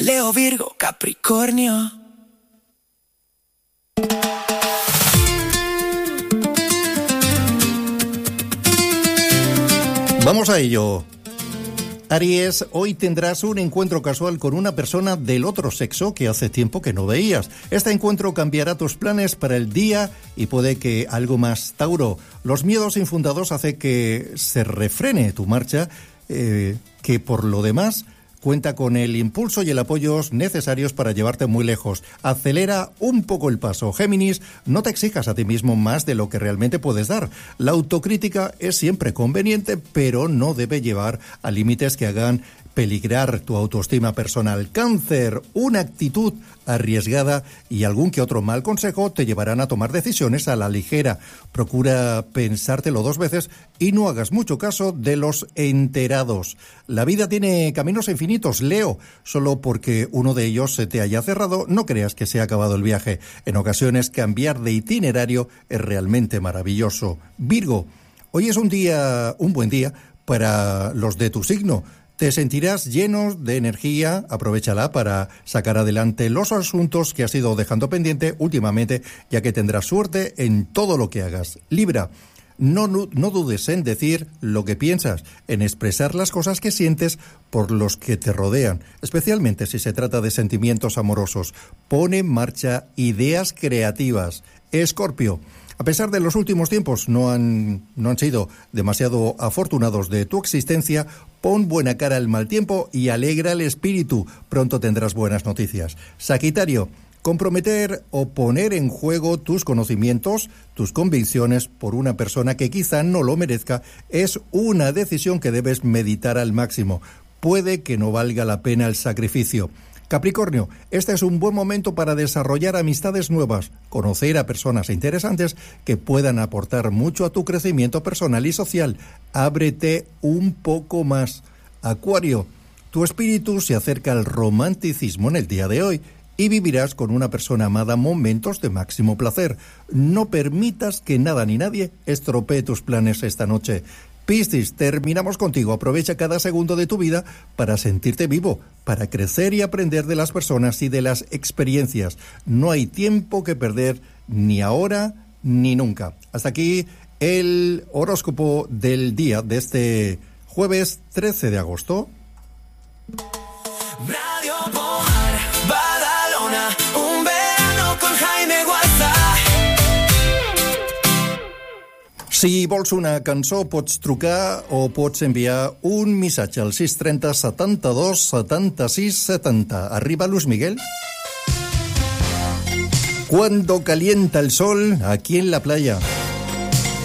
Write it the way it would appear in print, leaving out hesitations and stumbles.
Leo, Virgo, Capricornio. Vamos a ello. Aries, hoy tendrás un encuentro casual con una persona del otro sexo que hace tiempo que no veías. Este encuentro cambiará tus planes para el día y puede que algo más. Tauro, los miedos infundados hacen que se refrene tu marcha, que por lo demás cuenta con el impulso y el apoyo necesarios para llevarte muy lejos. Acelera un poco el paso. Géminis, no te exijas a ti mismo más de lo que realmente puedes dar. La autocrítica es siempre conveniente, pero no debe llevar a límites que hagan peligrar tu autoestima personal. Cáncer, una actitud arriesgada y algún que otro mal consejo te llevarán a tomar decisiones a la ligera. Procura pensártelo 2 veces y no hagas mucho caso de los enterados. La vida tiene caminos infinitos, Leo. Solo porque uno de ellos se te haya cerrado, no creas que se ha acabado el viaje. En ocasiones, cambiar de itinerario es realmente maravilloso. Virgo, hoy es un buen día para los de tu signo. Te sentirás lleno de energía, aprovéchala para sacar adelante los asuntos que has ido dejando pendiente últimamente, ya que tendrás suerte en todo lo que hagas. Libra, no dudes en decir lo que piensas, en expresar las cosas que sientes por los que te rodean, especialmente si se trata de sentimientos amorosos. Pone en marcha ideas creativas. Escorpio, a pesar de los últimos tiempos no han sido demasiado afortunados de tu existencia, pon buena cara al mal tiempo y alegra el espíritu. Pronto tendrás buenas noticias. Sagitario, comprometer o poner en juego tus conocimientos, tus convicciones por una persona que quizá no lo merezca es una decisión que debes meditar al máximo. Puede que no valga la pena el sacrificio. Capricornio, este es un buen momento para desarrollar amistades nuevas, conocer a personas interesantes que puedan aportar mucho a tu crecimiento personal y social. Ábrete un poco más. Acuario, tu espíritu se acerca al romanticismo en el día de hoy y vivirás con una persona amada momentos de máximo placer. No permitas que nada ni nadie estropee tus planes esta noche. Piscis, terminamos contigo. Aprovecha cada segundo de tu vida para sentirte vivo, para crecer y aprender de las personas y de las experiencias. No hay tiempo que perder, ni ahora ni nunca. Hasta aquí el horóscopo del día de este jueves 13 de agosto. Radio Pomar, Badalona, un verano con Jaime Guarza. Si vols una cançó, pots trucar o pots enviar un missatge al 630 72 76 70. Arriba Luis Miguel. Cuando calienta el sol aquí en la playa.